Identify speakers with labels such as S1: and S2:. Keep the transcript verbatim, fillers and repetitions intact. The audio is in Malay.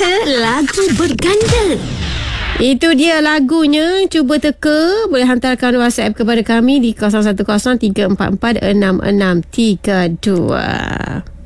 S1: Teka lagu berganda.
S2: Itu dia lagunya. Cuba teka. Boleh hantarkan WhatsApp kepada kami di kosong satu kosong tiga empat empat enam enam tiga dua.